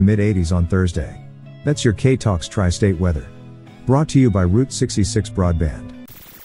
Mid-80s on Thursday. That's your K-Talks Tri-State weather. Brought to you by Route 66 Broadband.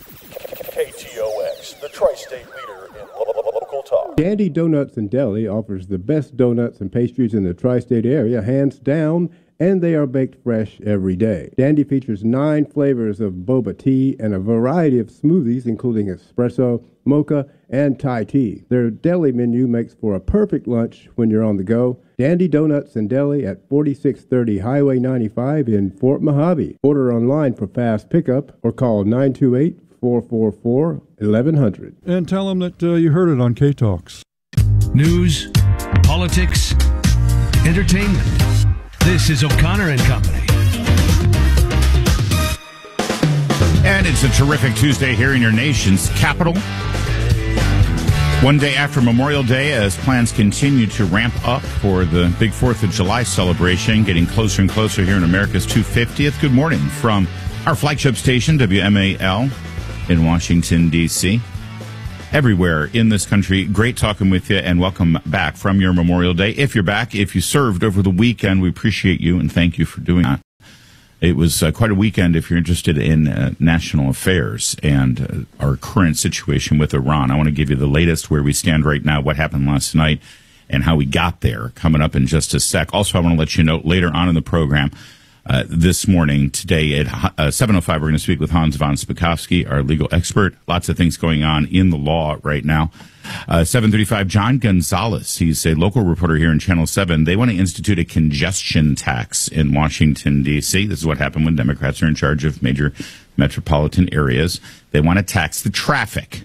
KTOX, the Tri-State leader in local talk. Dandy Donuts and Deli offers the best donuts and pastries in the Tri-State area, hands down, and they are baked fresh every day. Dandy features 9 flavors of boba tea and a variety of smoothies, including espresso, mocha, and Thai tea. Their deli menu makes for a perfect lunch when you're on the go. Dandy Donuts and Deli at 4630 Highway 95 in Fort Mojave. Order online for fast pickup or call 928-444-1100. And tell them that you heard it on K-Talks. News, politics, entertainment. This is O'Connor and Company. And it's a terrific Tuesday here in your nation's capital. One day after Memorial Day, as plans continue to ramp up for the big 4th of July celebration, getting closer and closer here in America's 250th. Good morning from our flagship station, WMAL, in Washington, D.C. Everywhere in this country, great talking with you, and welcome back from your Memorial Day. If you're back, if you served over the weekend, we appreciate you and thank you for doing that. It was quite a weekend if you're interested in national affairs and our current situation with Iran. I want to give you the latest where we stand right now, what happened last night, and how we got there, coming up in just a sec. Also, I want to let you know later on in the program, this morning, today at 7:05, we're going to speak with Hans von Spakovsky, our legal expert. Lots of things going on in the law right now. 7:35, John Gonzalez. He's a local reporter here in Channel 7. They want to institute a congestion tax in Washington, D.C. This is what happened when Democrats are in charge of major metropolitan areas. They want to tax the traffic.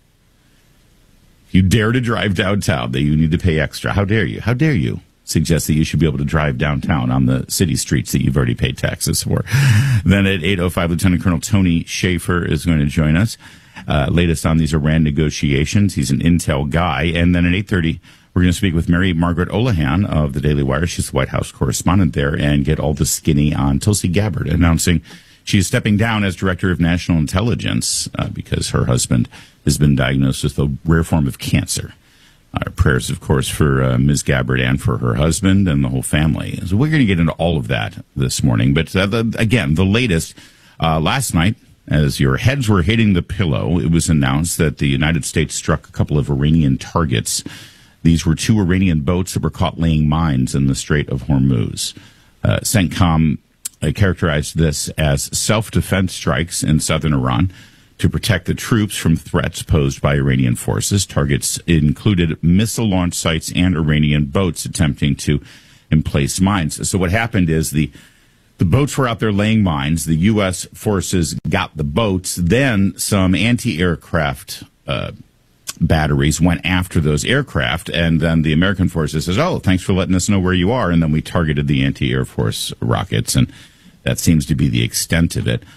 If you dare to drive downtown, that you need to pay extra. How dare you? How dare you suggest that you should be able to drive downtown on the city streets that you've already paid taxes for? Then at 8:05, Lieutenant Colonel Tony Schaefer is going to join us. Latest on these Iran negotiations. He's an intel guy. And then at 8:30, we're going to speak with Mary Margaret Olahan of the Daily Wire. She's the White House correspondent there, and get all the skinny on Tulsi Gabbard announcing she's stepping down as Director of National Intelligence because her husband has been diagnosed with a rare form of cancer. Our prayers, of course, for Ms. Gabbard and for her husband and the whole family. So we're going to get into all of that this morning. But again, the latest, last night, as your heads were hitting the pillow, it was announced that the United States struck a couple of Iranian targets. These were 2 Iranian boats that were caught laying mines in the Strait of Hormuz. CENTCOM characterized this as self-defense strikes in southern Iran to protect the troops from threats posed by Iranian forces. Targets included missile launch sites and Iranian boats attempting to emplace mines. So what happened is the boats were out there laying mines. The U.S. forces got the boats. Then some anti-aircraft batteries went after those aircraft. And then the American forces says, oh, thanks for letting us know where you are. And then we targeted the anti-air force rockets. And that seems to be the extent of it.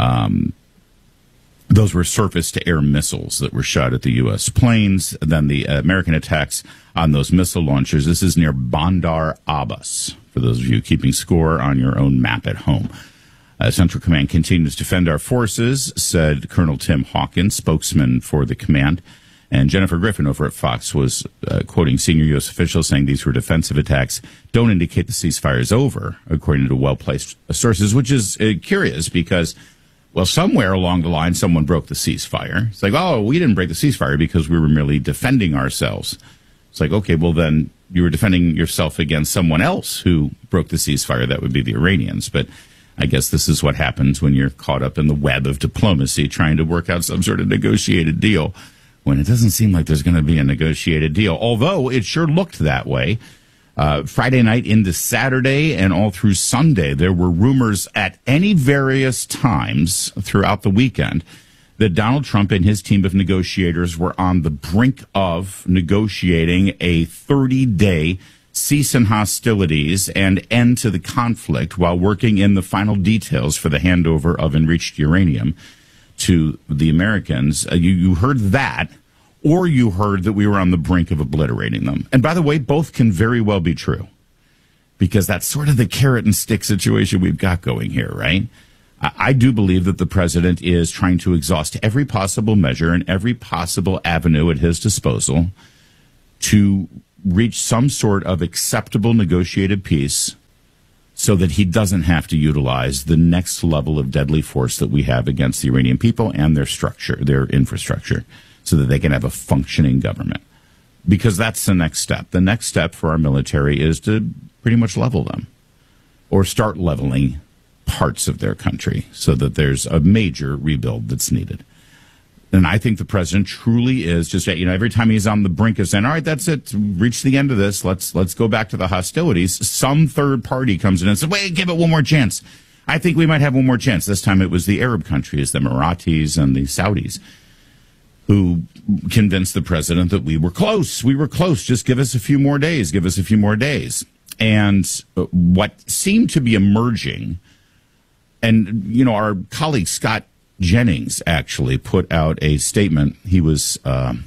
Those were surface-to-air missiles that were shot at the U.S. planes. Then the American attacks on those missile launchers. This is near Bandar Abbas, for those of you keeping score on your own map at home. Central Command continues to defend our forces, said Colonel Tim Hawkins, spokesman for the command. And Jennifer Griffin over at Fox was quoting senior U.S. officials saying these were defensive attacks, don't indicate the ceasefire is over, according to well-placed sources, which is curious because, well, somewhere along the line, someone broke the ceasefire. It's like, oh, we didn't break the ceasefire because we were merely defending ourselves. It's like, okay, well, then you were defending yourself against someone else who broke the ceasefire. That would be the Iranians. But I guess this is what happens when you're caught up in the web of diplomacy trying to work out some sort of negotiated deal when it doesn't seem like there's going to be a negotiated deal, although it sure looked that way. Friday night into Saturday and all through Sunday, there were rumors at any various times throughout the weekend that Donald Trump and his team of negotiators were on the brink of negotiating a 30-day cease in hostilities and end to the conflict while working in the final details for the handover of enriched uranium to the Americans. You heard that. Or you heard that we were on the brink of obliterating them. And by the way, both can very well be true, because that's sort of the carrot and stick situation we've got going here, right? I do believe that the president is trying to exhaust every possible measure and every possible avenue at his disposal to reach some sort of acceptable negotiated peace so that he doesn't have to utilize the next level of deadly force that we have against the Iranian people and their structure, their infrastructure, so that they can have a functioning government. Because that's the next step. The next step for our military is to pretty much level them, or start leveling parts of their country, so that there's a major rebuild that's needed. And I think the president truly is just, every time he's on the brink of saying, all right, that's it, reach the end of this, let's go back to the hostilities, some third party comes in and says, wait, give it one more chance. I think we might have one more chance. This time it was the Arab countries, the Emiratis and the Saudis, who convinced the president that we were close. We were close. Just give us a few more days. Give us a few more days. And what seemed to be emerging, and, our colleague Scott Jennings actually put out a statement. He was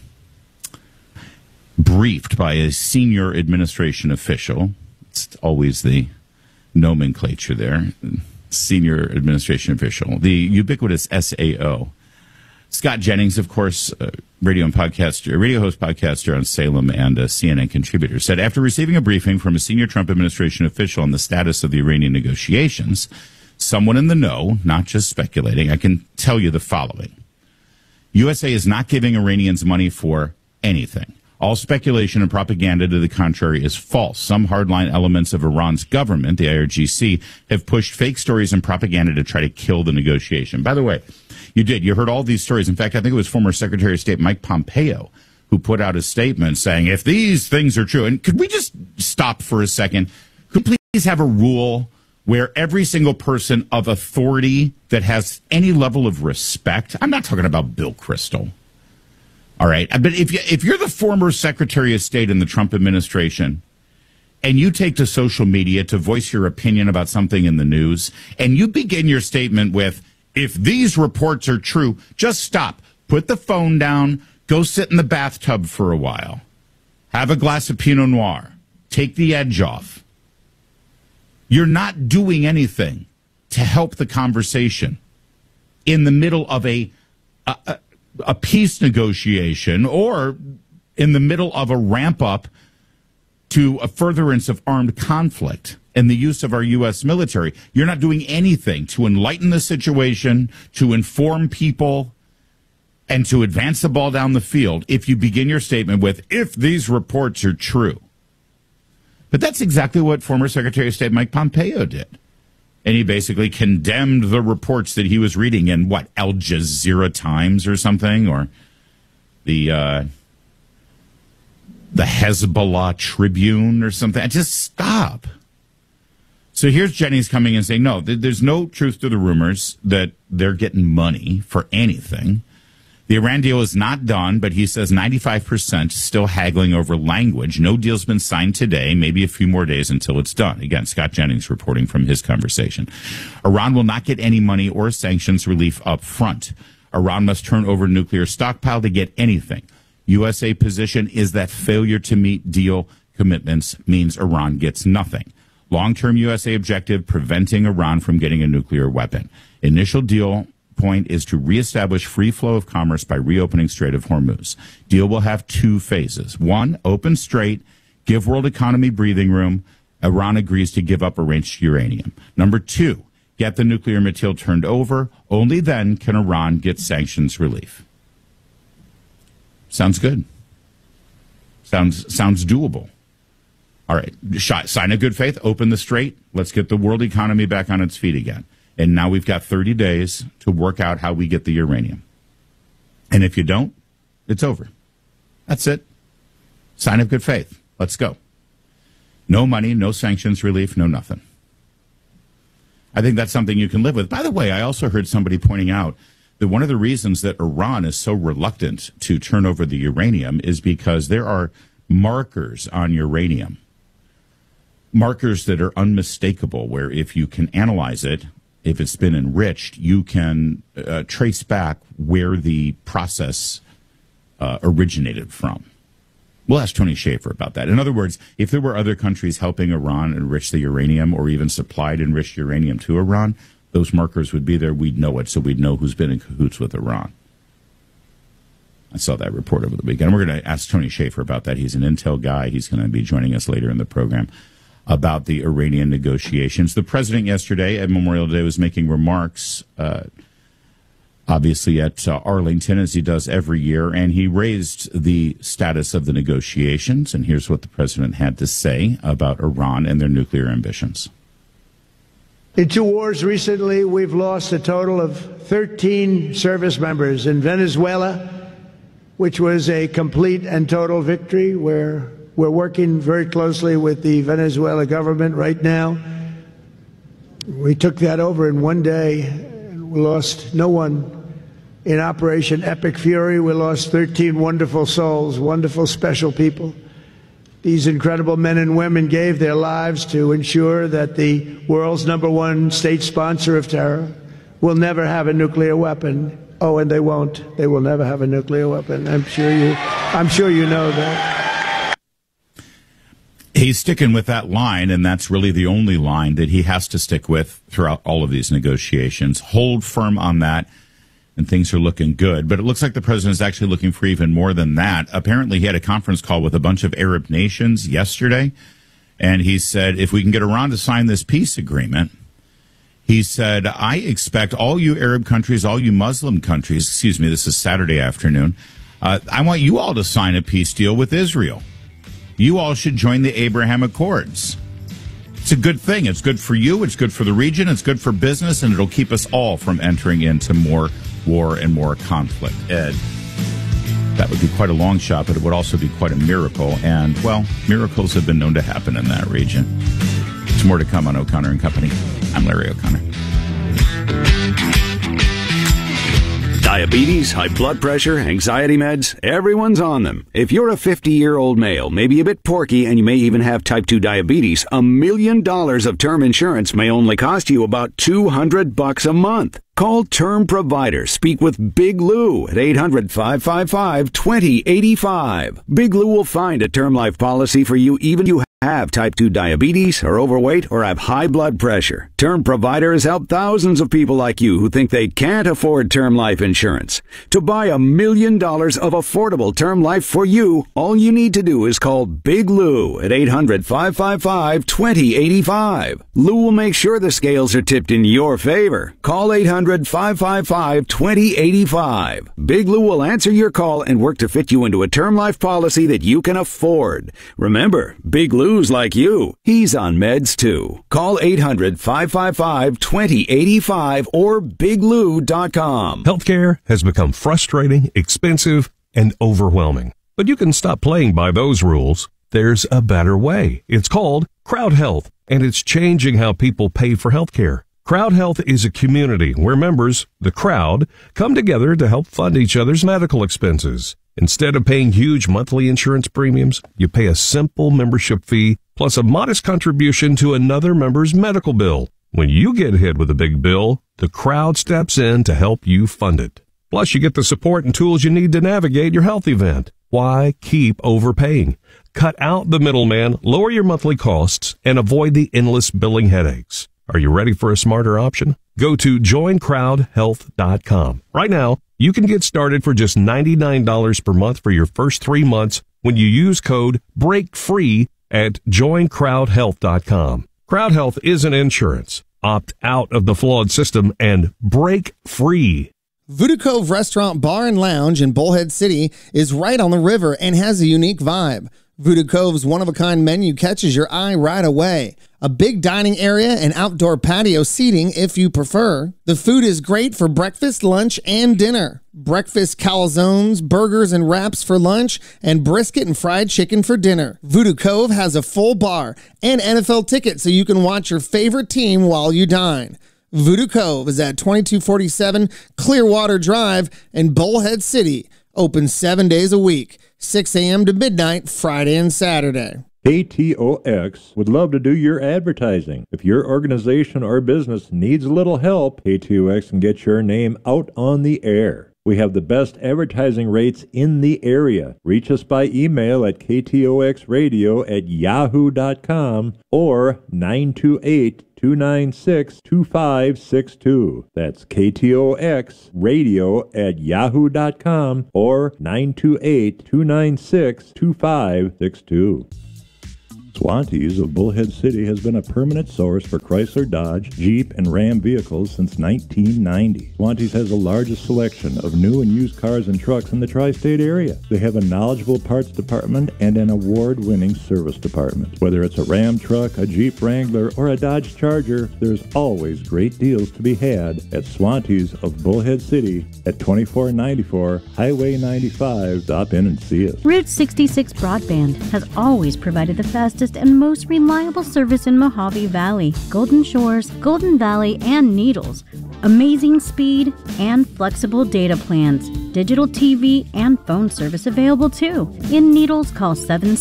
briefed by a senior administration official. It's always the nomenclature there. Senior administration official. The ubiquitous SAO. Scott Jennings, of course, radio host, podcaster on Salem, and a CNN contributor, said after receiving a briefing from a senior Trump administration official on the status of the Iranian negotiations, someone in the know, not just speculating, I can tell you the following. USA is not giving Iranians money for anything. All speculation and propaganda to the contrary is false. Some hardline elements of Iran's government, the IRGC, have pushed fake stories and propaganda to try to kill the negotiation. By the way, you heard all these stories. In fact, I think it was former Secretary of State Mike Pompeo who put out a statement saying, if these things are true, and could we just stop for a second? Could we please have a rule where every single person of authority that has any level of respect, I'm not talking about Bill Kristol, all right, but if you're the former Secretary of State in the Trump administration and you take to social media to voice your opinion about something in the news, and you begin your statement with, if these reports are true, just stop, put the phone down, go sit in the bathtub for a while, have a glass of Pinot Noir, take the edge off. You're not doing anything to help the conversation in the middle of a peace negotiation, or in the middle of a ramp up to a furtherance of armed conflict and the use of our U.S. military. You're not doing anything to enlighten the situation, to inform people, and to advance the ball down the field if you begin your statement with, if these reports are true. But that's exactly what former Secretary of State Mike Pompeo did. And he basically condemned the reports that he was reading in, Al Jazeera Times or something, or the Hezbollah Tribune or something. Just stop. So here's Jennings coming and saying, no, there's no truth to the rumors that they're getting money for anything. The Iran deal is not done, but he says 95% still haggling over language. No deal's been signed today, maybe a few more days until it's done. Again, Scott Jennings reporting from his conversation. Iran will not get any money or sanctions relief up front. Iran must turn over nuclear stockpile to get anything. USA position is that failure to meet deal commitments means Iran gets nothing. Long-term USA objective, preventing Iran from getting a nuclear weapon. Initial deal point is to reestablish free flow of commerce by reopening Strait of Hormuz. Deal will have two phases. One, open strait, give world economy breathing room. Iran agrees to give up enriched uranium. Number two, get the nuclear material turned over. Only then can Iran get sanctions relief. Sounds good. Sounds doable. All right, sign of good faith, open the strait. Let's get the world economy back on its feet again. And now we've got 30 days to work out how we get the uranium. And if you don't, it's over. That's it. Sign of good faith. Let's go. No money, no sanctions relief, no nothing. I think that's something you can live with. By the way, I also heard somebody pointing out that one of the reasons that Iran is so reluctant to turn over the uranium is because there are markers on uranium, markers that are unmistakable, where if you can analyze it, if it's been enriched, you can trace back where the process originated from. We'll ask Tony Schaefer about that. In other words, if there were other countries helping Iran enrich the uranium, or even supplied enriched uranium to Iran, those markers would be there. We'd know it, so we'd know who's been in cahoots with Iran. I saw that report over the weekend. We're going to ask Tony Schaefer about that. He's an intel guy. He's going to be joining us later in the program. about the Iranian negotiations. The president yesterday at Memorial Day was making remarks, obviously at Arlington, as he does every year, and he raised the status of the negotiations. And here's what the president had to say about Iran and their nuclear ambitions. In 2 wars recently, we've lost a total of 13 service members. In Venezuela, which was a complete and total victory, where we're working very closely with the Venezuela government right now. We took that over in one day, and we lost no one. In Operation Epic Fury, we lost 13 wonderful souls, wonderful, special people. These incredible men and women gave their lives to ensure that the world's #1 state sponsor of terror will never have a nuclear weapon. Oh, and they won't. They will never have a nuclear weapon. I'm sure you know that. He's sticking with that line, and that's really the only line that he has to stick with throughout all of these negotiations. Hold firm on that, and things are looking good. But it looks like the president is actually looking for even more than that. Apparently, he had a conference call with a bunch of Arab nations yesterday, and he said, if we can get Iran to sign this peace agreement, he said, I expect all you Arab countries, all you Muslim countries, this is Saturday afternoon, I want you all to sign a peace deal with Israel. You all should join the Abraham Accords. It's a good thing. It's good for you. It's good for the region. It's good for business, and it'll keep us all from entering into more war and more conflict. Ed, that would be quite a long shot, but it would also be quite a miracle. And, well, miracles have been known to happen in that region. There's more to come on O'Connor and Company. I'm Larry O'Connor. Diabetes, high blood pressure, anxiety meds, everyone's on them. If you're a 50-year-old male, maybe a bit porky, and you may even have type 2 diabetes, $1 million of term insurance may only cost you about $200 a month. Call Term Provider. Speak with Big Lou at 800-555-2085. Big Lou will find a term life policy for you even if you have type 2 diabetes, are overweight, or have high blood pressure. Term Provider has helped thousands of people like you who think they can't afford term life insurance. To buy $1 million of affordable term life for you, all you need to do is call Big Lou at 800-555-2085. Lou will make sure the scales are tipped in your favor. Call 800-555-2085. Big Lou will answer your call and work to fit you into a term life policy that you can afford. Remember, Big Lou's like you. He's on meds too. Call 800-555-2085 or biglou.com. Healthcare has become frustrating, expensive, and overwhelming. But you can stop playing by those rules. There's a better way. It's called Crowd Health, and it's changing how people pay for healthcare. Crowd Health is a community where members, the crowd, come together to help fund each other's medical expenses. Instead of paying huge monthly insurance premiums, you pay a simple membership fee plus a modest contribution to another member's medical bill. When you get hit with a big bill, the crowd steps in to help you fund it. Plus, you get the support and tools you need to navigate your health event. Why keep overpaying? Cut out the middleman, lower your monthly costs, and avoid the endless billing headaches. Are you ready for a smarter option? Go to joincrowdhealth.com. Right now, you can get started for just $99 per month for your first 3 months when you use code BREAKFREE at joincrowdhealth.com. Crowd Health isn't insurance. Opt out of the flawed system and break free. Voodoo Cove Restaurant, Bar, and Lounge in Bullhead City is right on the river and has a unique vibe. Voodoo Cove's one-of-a-kind menu catches your eye right away. A big dining area and outdoor patio seating if you prefer. The food is great for breakfast, lunch, and dinner. Breakfast calzones, burgers, and wraps for lunch, and brisket and fried chicken for dinner. Voodoo Cove has a full bar and NFL tickets so you can watch your favorite team while you dine. Voodoo Cove is at 2247 Clearwater Drive in Bullhead City. Open 7 days a week, 6 a.m. to midnight, Friday and Saturday. KTOX would love to do your advertising. If your organization or business needs a little help, KTOX can get your name out on the air. We have the best advertising rates in the area. Reach us by email at ktoxradio@yahoo.com or 928-296-2562. That's ktoxradio@yahoo.com or 928-296-2562. Swantees of Bullhead City has been a permanent source for Chrysler, Dodge, Jeep, and Ram vehicles since 1990. Swantees has the largest selection of new and used cars and trucks in the tri-state area. They have a knowledgeable parts department and an award-winning service department. Whether it's a Ram truck, a Jeep Wrangler, or a Dodge Charger, there's always great deals to be had at Swantees of Bullhead City at 2494 Highway 95. Stop in and see us. Route 66 Broadband has always provided the fastest and most reliable service in Mojave Valley, Golden Shores, Golden Valley, and Needles. Amazing speed and flexible data plans. Digital TV and phone service available too. In Needles, call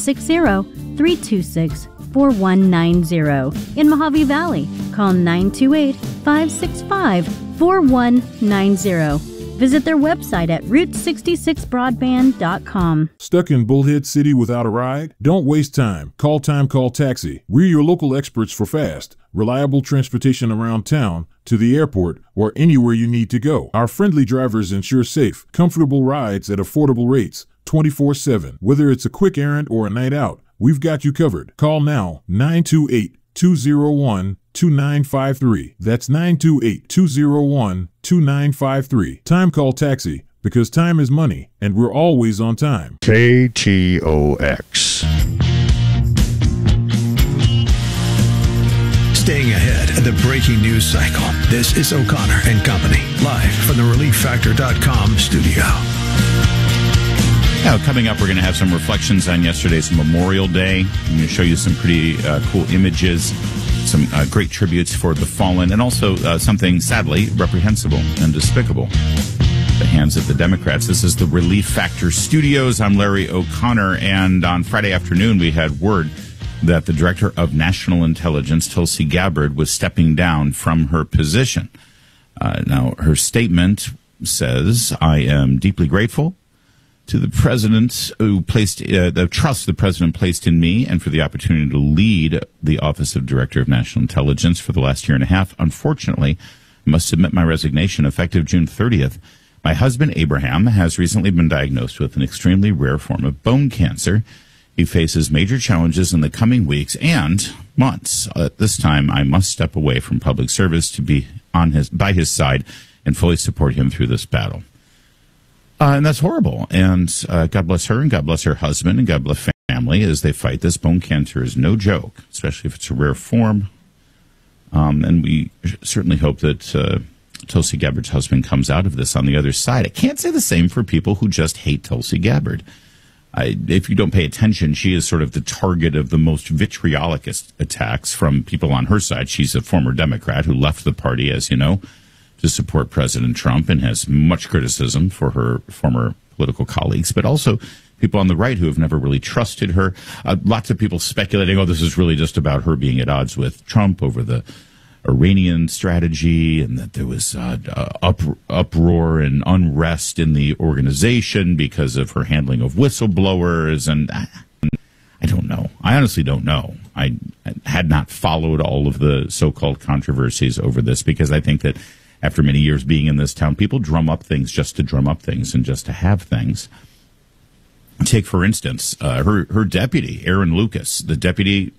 760-326-4190. In Mojave Valley, call 928-565-4190. Visit their website at route66broadband.com. Stuck in Bullhead City without a ride? Don't waste time. Call Taxi. We're your local experts for fast, reliable transportation around town, to the airport, or anywhere you need to go. Our friendly drivers ensure safe, comfortable rides at affordable rates, 24/7. Whether it's a quick errand or a night out, we've got you covered. Call now, 928-201-2953. That's 928-201-2953. Time Call Taxi, because time is money, and we're always on time. KTOX. Staying ahead of the breaking news cycle. This is O'Connor and Company, live from the ReliefFactor.com studio. Now, coming up, we're going to have some reflections on yesterday's Memorial Day. I'm going to show you some pretty cool images, some great tributes for the fallen, and also something sadly reprehensible and despicable. The hands of the Democrats. This is the Relief Factor Studios. I'm Larry O'Connor, and on Friday afternoon, we had word that the Director of National Intelligence, Tulsi Gabbard, was stepping down from her position. Now, her statement says, "I am deeply grateful to the president who placed the trust the president placed in me and for the opportunity to lead the Office of Director of National Intelligence for the last year and a half. Unfortunately, I must submit my resignation effective June 30th. My husband, Abraham, has recently been diagnosed with an extremely rare form of bone cancer. He faces major challenges in the coming weeks and months. At this time, I must step away from public service to be by his side and fully support him through this battle." And that's horrible. And God bless her, and God bless her husband, and God bless family as they fight this. Bone cancer is no joke, especially if it's a rare form. And we certainly hope that Tulsi Gabbard's husband comes out of this on the other side. I can't say the same for people who just hate Tulsi Gabbard. If you don't pay attention, she is sort of the target of the most vitriolic attacks from people on her side. She's a former Democrat who left the party, as you know, to support President Trump, and has much criticism for her former political colleagues, but also people on the right who have never really trusted her. Lots of people speculating, this is really just about her being at odds with Trump over the Iranian strategy, and that there was uproar and unrest in the organization because of her handling of whistleblowers. And I don't know. I honestly don't know. I had not followed all of the so-called controversies over this, because I think that after many years being in this town, people drum up things just to drum up things and just to have things. Take, for instance, her deputy, Aaron Lucas, the Deputy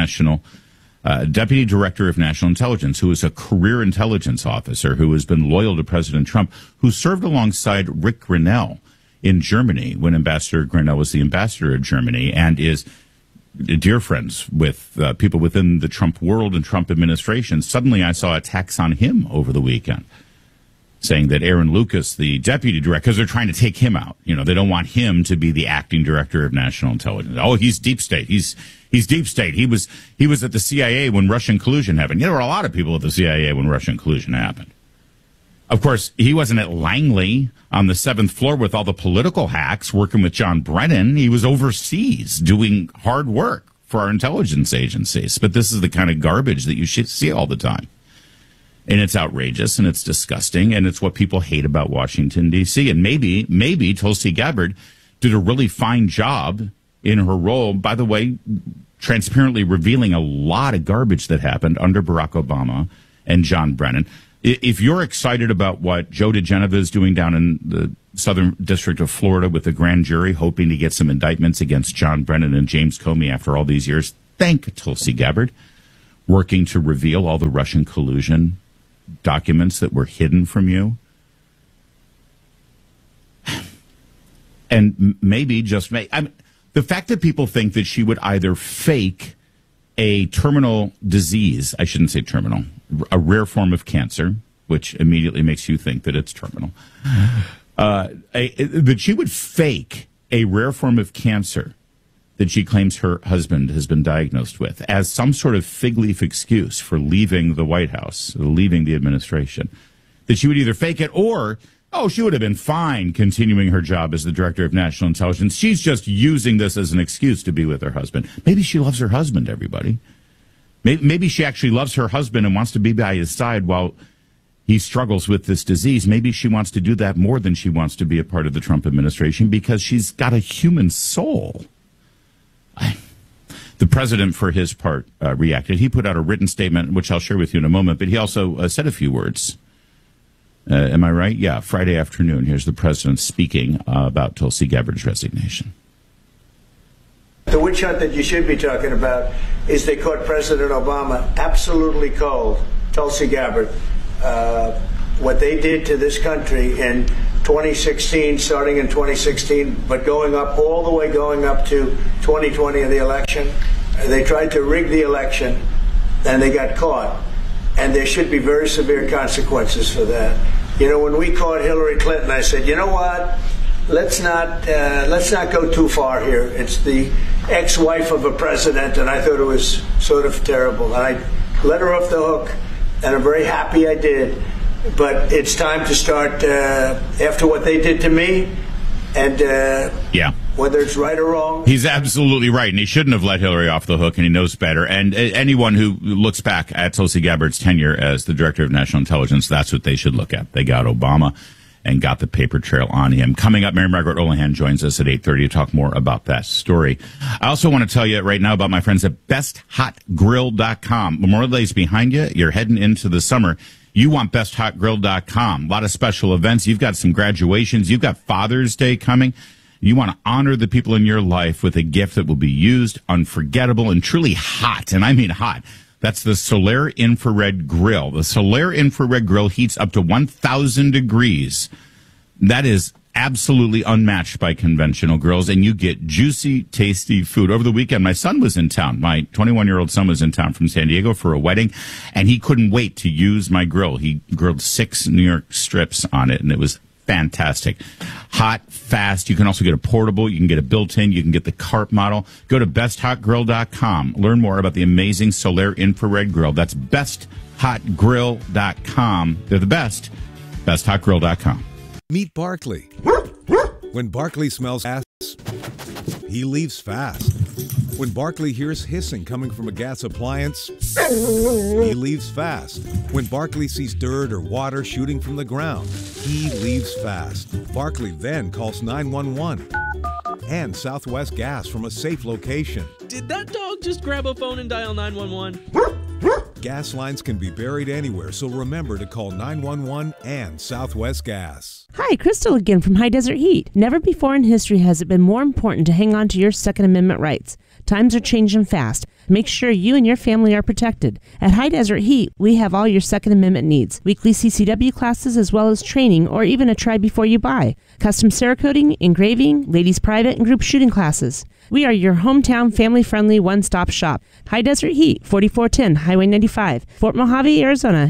Director of National Intelligence, who is a career intelligence officer who has been loyal to President Trump, who served alongside Rick Grinnell in Germany when Ambassador Grinnell was the ambassador of Germany, and is dear friends with people within the Trump world and Trump administration. Suddenly I saw attacks on him over the weekend, saying that Aaron Lucas, the deputy director, because they're trying to take him out. They don't want him to be the acting director of national intelligence. Oh, he's deep state. He's deep state. He was at the CIA when Russian collusion happened. There were a lot of people at the CIA when Russian collusion happened. Of course, he wasn't at Langley on the 7th floor with all the political hacks working with John Brennan. He was overseas doing hard work for our intelligence agencies. But this is the kind of garbage that you should see all the time. And it's outrageous, and it's disgusting, and it's what people hate about Washington, D.C. And maybe Tulsi Gabbard did a really fine job in her role, by the way, transparently revealing a lot of garbage that happened under Barack Obama and John Brennan. If you're excited about what Joe DeGeneva is doing down in the Southern District of Florida with the grand jury, hoping to get some indictments against John Brennan and James Comey after all these years, thank Tulsi Gabbard, working to reveal all the Russian collusion documents that were hidden from you. And maybe, the fact that people think that she would either fake a terminal disease, I shouldn't say terminal, a rare form of cancer, which immediately makes you think that it's terminal, that she would fake a rare form of cancer that she claims her husband has been diagnosed with as some sort of fig leaf excuse for leaving the White House, leaving the administration, that she would either fake it or, she would have been fine continuing her job as the director of national intelligence. She's just using this as an excuse to be with her husband. Maybe she loves her husband, everybody. Maybe she actually loves her husband and wants to be by his side while he struggles with this disease. Maybe she wants to do that more than she wants to be a part of the Trump administration because she's got a human soul. The president, for his part, reacted. He put out a written statement, which I'll share with you in a moment, but he also said a few words. Am I right? Yeah, Friday afternoon. Here's the president speaking about Tulsi Gabbard's resignation. The witch hunt that you should be talking about is they caught President Obama absolutely cold, Tulsi Gabbard. What they did to this country in 2016, starting in 2016, but going up to 2020 of the election. They tried to rig the election, and they got caught. And there should be very severe consequences for that. You know, when we caught Hillary Clinton, I said, you know what? Let's not go too far here. It's the ex-wife of a president, and I thought it was sort of terrible. And I let her off the hook, and I'm very happy I did. But it's time to start after what they did to me, and whether it's right or wrong. He's absolutely right, and he shouldn't have let Hillary off the hook, and he knows better. And anyone who looks back at Tulsi Gabbard's tenure as the director of national intelligence, that's what they should look at. They got Obama and got the paper trail on him. Coming up, Mary Margaret Olahan joins us at 8:30 to talk more about that story. I also want to tell you right now about my friends at BestHotGrill.com. Memorial Day's behind you. You're heading into the summer. You want BestHotGrill.com. A lot of special events. You've got some graduations. You've got Father's Day coming. You want to honor the people in your life with a gift that will be used, unforgettable, and truly hot. And I mean hot. That's the Solaire Infrared Grill. The Solaire Infrared Grill heats up to 1,000 degrees. That is absolutely unmatched by conventional grills, and you get juicy, tasty food. Over the weekend, my son was in town. My 21-year-old son was in town from San Diego for a wedding, and he couldn't wait to use my grill. He grilled 6 New York strips on it, and it was fantastic. Hot, fast. You can also get a portable. You can get a built-in. You can get the carp model. Go to BestHotGrill.com. Learn more about the amazing Solaire Infrared Grill. That's BestHotGrill.com. They're the best. BestHotGrill.com. Meet Barkley. When Barkley smells ass, he leaves fast. When Barkley hears hissing coming from a gas appliance, he leaves fast. When Barkley sees dirt or water shooting from the ground, he leaves fast. Barkley then calls 911 and Southwest Gas from a safe location. Did that dog just grab a phone and dial 911? Gas lines can be buried anywhere, so remember to call 911 and Southwest Gas. Hi, Crystal again from High Desert Heat. Never before in history has it been more important to hang on to your Second Amendment rights. Times are changing fast. Make sure you and your family are protected. At High Desert Heat, we have all your Second Amendment needs. Weekly CCW classes as well as training or even a try before you buy. Custom Cerakoting, engraving, ladies private and group shooting classes. We are your hometown family-friendly one-stop shop. High Desert Heat, 4410 Highway 95, Fort Mojave, Arizona,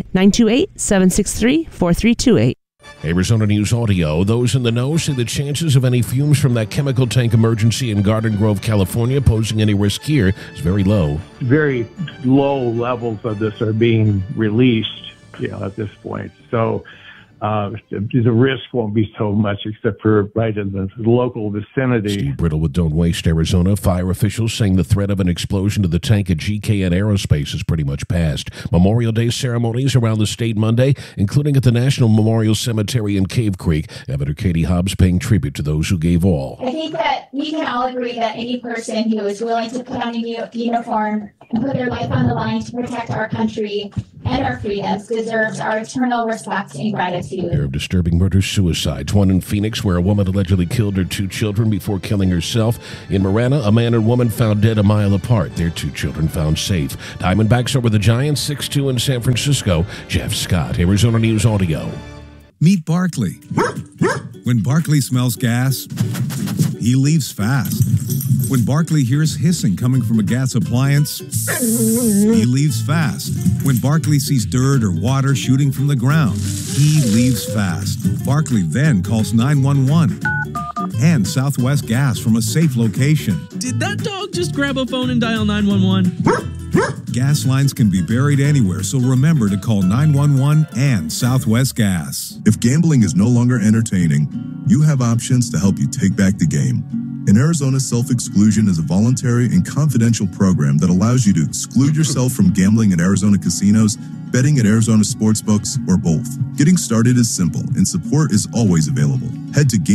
928-763-4328. Arizona News Audio. Those in the know say the chances of any fumes from that chemical tank emergency in Garden Grove, California, posing any risk here is very low. Very low levels of this are being released, at this point. So the risk won't be so much except for right in the local vicinity. Steve Brittle with Don't Waste, Arizona. Fire officials saying the threat of an explosion to the tank at GKN Aerospace is pretty much past. Memorial Day ceremonies around the state Monday, including at the National Memorial Cemetery in Cave Creek. Governor Katie Hobbs paying tribute to those who gave all. I think that we can all agree that any person who is willing to put on a uniform and put their life on the line to protect our country and our freedoms deserves our eternal respect and gratitude. Pair of disturbing murder-suicides. One in Phoenix, where a woman allegedly killed her 2 children before killing herself. In Marana, a man and woman found dead a mile apart. Their 2 children found safe. Diamondbacks over the Giants, 6-2 in San Francisco. Jeff Scott, Arizona News Audio. Meet Barkley. When Barkley smells gas, he leaves fast. When Barkley hears hissing coming from a gas appliance, he leaves fast. When Barkley sees dirt or water shooting from the ground, he leaves fast. Barkley then calls 911 and Southwest Gas from a safe location. Did that dog just grab a phone and dial 911? Gas lines can be buried anywhere, so remember to call 911 and Southwest Gas. If gambling is no longer entertaining, you have options to help you take back the game. In Arizona, self-exclusion is a voluntary and confidential program that allows you to exclude yourself from gambling at Arizona casinos, betting at Arizona sportsbooks, or both. Getting started is simple, and support is always available. Head to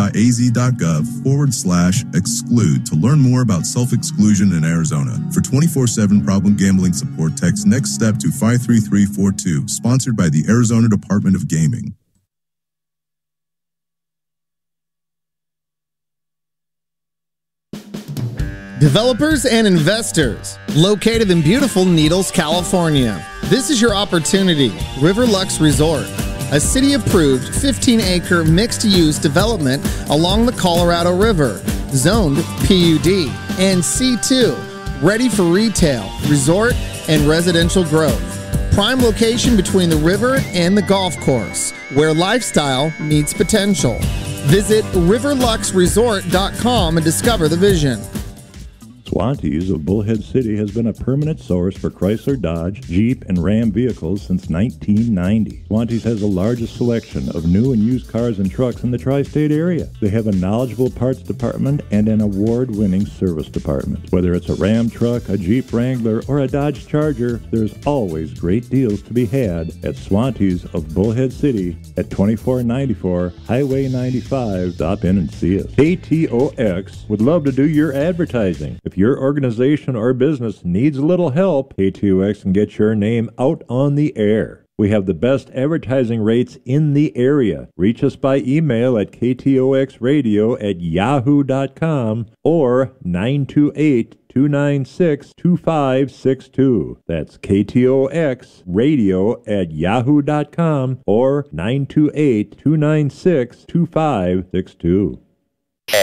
gaming.az.gov/exclude to learn more about self-exclusion in Arizona. For 24/7 problem gambling support, text Next Step to 53342, sponsored by the Arizona Department of Gaming. Developers and investors, located in beautiful Needles, California. This is your opportunity. Riverlux Resort, a city-approved 15-acre mixed-use development along the Colorado River, zoned PUD and C2, ready for retail, resort, and residential growth. Prime location between the river and the golf course, where lifestyle meets potential. Visit riverluxresort.com and discover the vision. Swantees of Bullhead City has been a permanent source for Chrysler, Dodge, Jeep, and Ram vehicles since 1990. Swantees has the largest selection of new and used cars and trucks in the tri-state area. They have a knowledgeable parts department and an award-winning service department. Whether it's a Ram truck, a Jeep Wrangler, or a Dodge Charger, there's always great deals to be had at Swantees of Bullhead City at 2494 Highway 95. Stop in and see us. KTOX would love to do your advertising. If your organization or business needs a little help, KTOX can get your name out on the air. We have the best advertising rates in the area. Reach us by email at ktoxradio@yahoo.com or 928-296-2562. That's ktoxradio@yahoo.com or 928-296-2562.